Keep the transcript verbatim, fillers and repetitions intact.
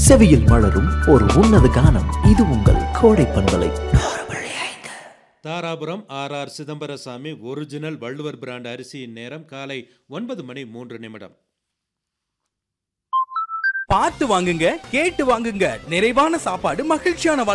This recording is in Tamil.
செவியில் மலரும் ஒரு உன்னத கானம். இது உங்கள் கோடை பண்பலை. Dharapuram R R Chidambarasamy original Valluvar brand அரிசியின் நேரம் காலை ஒன்பது மணி மூன்று நிமிடம். பார்த்து வாங்குங்க, கேட்டு வாங்குங்க. நிறைவான சாப்பாடு, மகிழ்ச்சியான